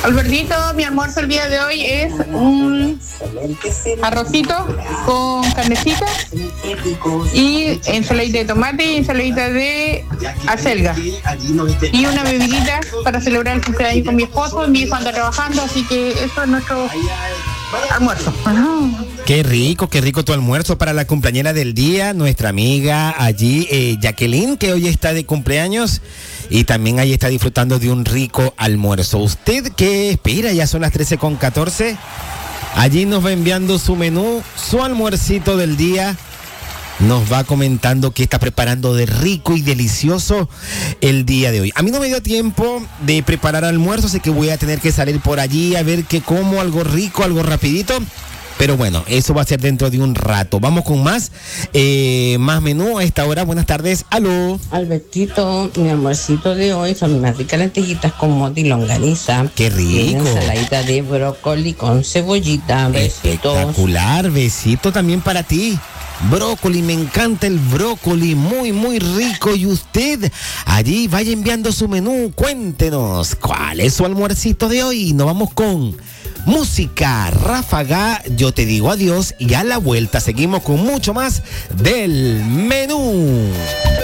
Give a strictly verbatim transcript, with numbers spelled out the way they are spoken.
Albertito, mi almuerzo el día de hoy es un arrocito con carnecita y ensaladita de tomate y ensaladita de acelga. Y una bebidita para celebrar el cumpleaños con mi esposo. Mi hijo anda trabajando, así que eso es nuestro almuerzo. Qué rico, qué rico tu almuerzo para la cumpleañera del día, nuestra amiga allí, eh, Jacqueline, que hoy está de cumpleaños y también ahí está disfrutando de un rico almuerzo. ¿Usted qué espera? Ya son las trece con catorce. Allí nos va enviando su menú, su almuercito del día. Nos va comentando qué está preparando de rico y delicioso el día de hoy. A mí no me dio tiempo de preparar almuerzo, así que voy a tener que salir por allí a ver qué como, algo rico, algo rapidito. Pero bueno, eso va a ser dentro de un rato. Vamos con más, eh, más menú a esta hora. Buenas tardes, aló. Albertito, mi almuercito de hoy son unas ricas lentejitas con mote y longaniza. Qué rico. Una ensaladita de brócoli con cebollita. Besitos. Espectacular, besito también para ti. Brócoli, me encanta el brócoli, muy muy rico. Y usted allí vaya enviando su menú, cuéntenos cuál es su almuercito de hoy. Nos vamos con música ráfaga, yo te digo adiós y a la vuelta seguimos con mucho más del menú.